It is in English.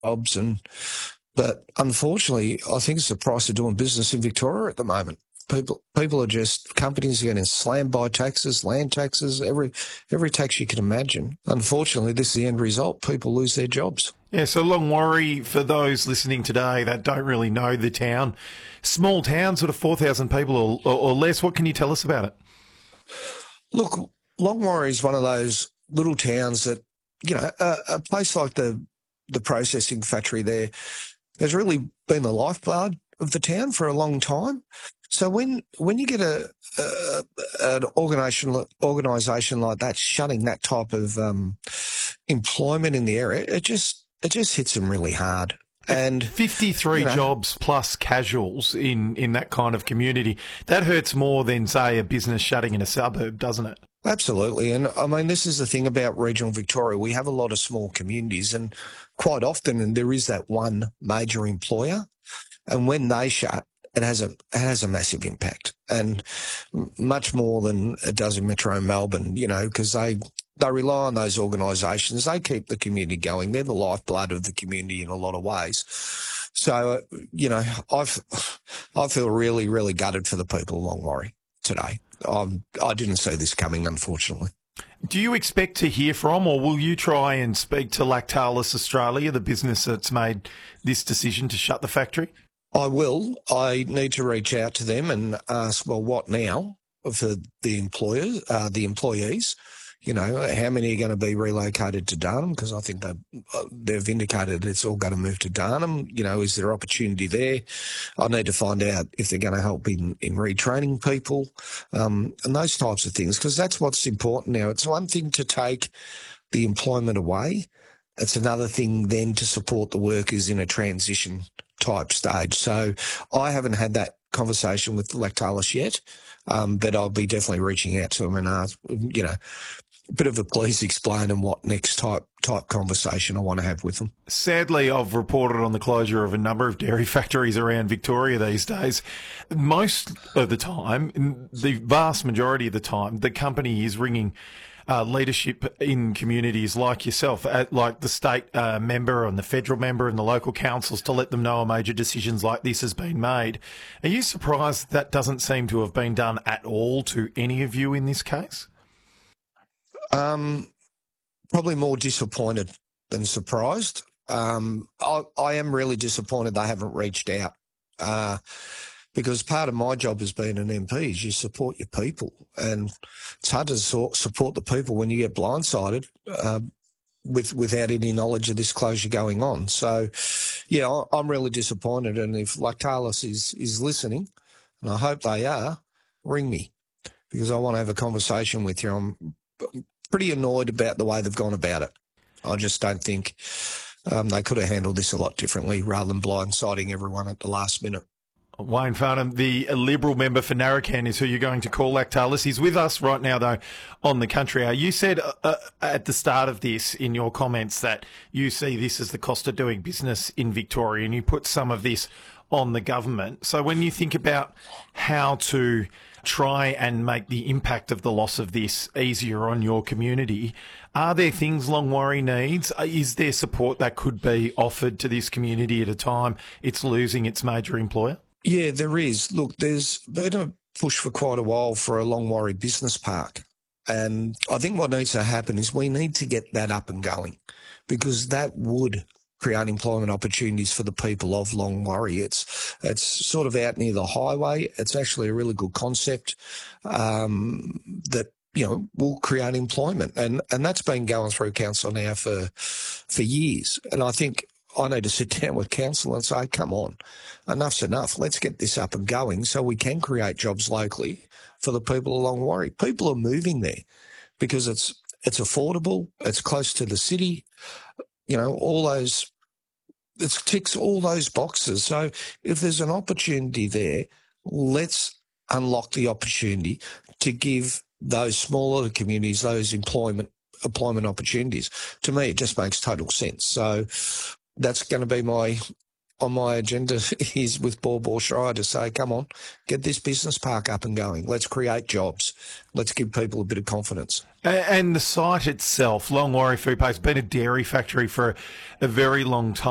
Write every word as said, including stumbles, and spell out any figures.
jobs. And but unfortunately, I think it's the price of doing business in Victoria at the moment. People, people are just, companies are getting slammed by taxes, land taxes, every every tax you can imagine. Unfortunately, this is the end result. People lose their jobs. Yeah, so Longwarry, for those listening today that don't really know the town, small town, sort of four thousand people or, or, or less, what can you tell us about it? Look, Longwarry is one of those little towns that, you know, a, a place like the the processing factory there has really been the lifeblood of the town for a long time. So when when you get a, a an organisation organisation like that shutting that type of um, employment in the area, it just it just hits them really hard. And fifty-three you know, jobs plus casuals in, in that kind of community. That hurts more than, say, a business shutting in a suburb, doesn't it? Absolutely. And I mean, this is the thing about regional Victoria. We have a lot of small communities, and quite often, and there is that one major employer. And when they shut, it has a it has a massive impact, and much more than it does in Metro Melbourne, you know, because they they rely on those organisations. They keep the community going. They're the lifeblood of the community in a lot of ways. So, you know, I've I feel really, really gutted for the people of Longwarry today. Um, I didn't see this coming, unfortunately. Do you expect to hear from, or will you try and speak to Lactalis Australia, the business that's made this decision to shut the factory? I will. I need to reach out to them and ask, well, what now for the employers, uh, the employees? You know, how many are going to be relocated to Darnum? Because I think they've, they've indicated it's all going to move to Darnum. You know, is there opportunity there? I need to find out if they're going to help in, in retraining people um, and those types of things, because that's what's important now. It's one thing to take the employment away. It's another thing then to support the workers in a transition type stage. So I haven't had that conversation with Lactalis yet, um, but I'll be definitely reaching out to them and ask, you know, a bit of a please explain and what next type type conversation I want to have with them. Sadly, I've reported on the closure of a number of dairy factories around Victoria these days. Most of the time, the vast majority of the time, the company is ringing Uh, leadership in communities like yourself, at, like the state uh, member and the federal member and the local councils, to let them know a major decisions like this has been made. Are you surprised that doesn't seem to have been done at all to any of you in this case? Um, probably more disappointed than surprised. Um, I, I am really disappointed they haven't reached out. Uh, Because part of my job as being an M P is you support your people, and it's hard to support the people when you get blindsided uh, with without any knowledge of this closure going on. So, yeah, I'm really disappointed, and if Lactalis is is listening, and I hope they are, ring me, because I want to have a conversation with you. I'm pretty annoyed about the way they've gone about it. I just don't think um, they could have handled this a lot differently rather than blindsiding everyone at the last minute. Wayne Farnham, the Liberal member for Narrabeen, is who you're going to call Lactalis. He's with us right now, though, on the Country Hour. You said uh, at the start of this in your comments that you see this as the cost of doing business in Victoria, and you put some of this on the government. So when you think about how to try and make the impact of the loss of this easier on your community, are there things Longwarry needs? Is there support that could be offered to this community at a time it's losing its major employer? Yeah, there is. Look, there's been a push for quite a while for a Longwarry business park. And I think what needs to happen is we need to get that up and going, because that would create employment opportunities for the people of Longwarry. It's it's sort of out near the highway. It's actually a really good concept um, that, you know, will create employment. And and that's been going through council now for for years. And I think I need to sit down with council and say, come on, enough's enough. Let's get this up and going so we can create jobs locally for the people of Longwarry. People are moving there because it's it's affordable, it's close to the city, you know, all those, it ticks all those boxes. So if there's an opportunity there, let's unlock the opportunity to give those smaller communities those employment employment opportunities. To me, it just makes total sense. So that's going to be my, on my agenda is with Baw Baw Shire to say, come on, get this business park up and going. Let's create jobs. Let's give people a bit of confidence. And the site itself, Longwarry Food Park, has been a dairy factory for a very long time.